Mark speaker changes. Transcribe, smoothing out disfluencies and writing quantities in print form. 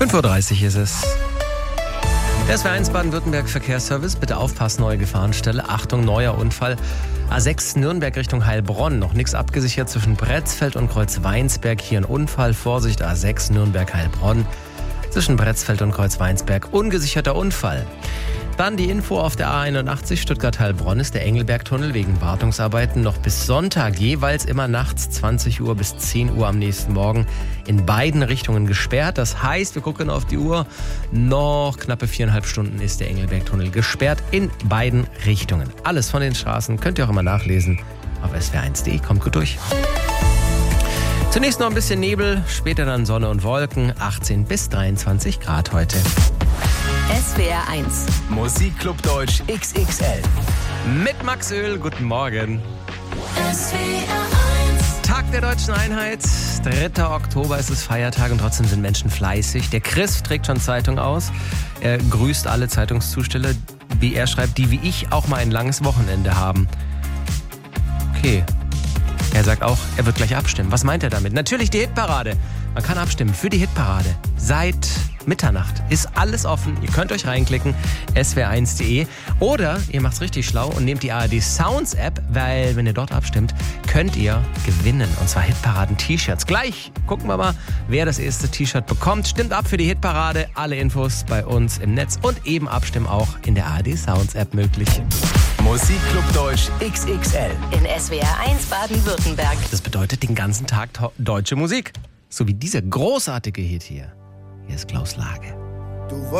Speaker 1: 5:30 Uhr ist es. Der SW1 Baden-Württemberg Verkehrsservice, bitte aufpassen, neue Gefahrenstelle. Achtung, neuer Unfall. A6 Nürnberg Richtung Heilbronn. Noch nichts abgesichert zwischen Bretzfeld und Kreuzweinsberg. Hier ein Unfall. Vorsicht, A6 Nürnberg Heilbronn. Zwischen Bretzfeld und Kreuzweinsberg. Ungesicherter Unfall. Dann die Info auf der A81 Stuttgart-Heilbronn ist der Engelbergtunnel wegen Wartungsarbeiten noch bis Sonntag jeweils immer nachts 20 Uhr bis 10 Uhr am nächsten Morgen in beiden Richtungen gesperrt. Das heißt, wir gucken auf die Uhr, noch knappe 4,5 Stunden ist der Engelbergtunnel gesperrt in beiden Richtungen. Alles von den Straßen könnt ihr auch immer nachlesen auf swr1.de. Kommt gut durch. Zunächst noch ein bisschen Nebel, später dann Sonne und Wolken, 18 bis 23 Grad heute.
Speaker 2: SWR 1
Speaker 3: Musikclub Deutsch XXL
Speaker 1: Mit Max Öl, guten Morgen.
Speaker 2: SWR 1
Speaker 1: Tag der Deutschen Einheit, 3. Oktober ist es Feiertag und trotzdem sind Menschen fleißig. Der Chris trägt schon Zeitung aus, er grüßt alle Zeitungszusteller, wie er schreibt, die wie ich auch mal ein langes Wochenende haben. Okay, er sagt auch, er wird gleich abstimmen. Was meint er damit? Natürlich die Hitparade. Man kann abstimmen für die Hitparade. Seit Mitternacht ist alles offen. Ihr könnt euch reinklicken, swr1.de. Oder ihr macht's richtig schlau und nehmt die ARD Sounds App, weil wenn ihr dort abstimmt, könnt ihr gewinnen. Und zwar Hitparaden-T-Shirts. Gleich gucken wir mal, wer das erste T-Shirt bekommt. Stimmt ab für die Hitparade. Alle Infos bei uns im Netz und eben abstimmen auch in der ARD Sounds App möglich.
Speaker 3: Musikclub Deutsch XXL
Speaker 2: in SWR 1 Baden-Württemberg.
Speaker 1: Das bedeutet den ganzen Tag deutsche Musik. So wie dieser großartige Hit hier. Hier ist Klaus Lage.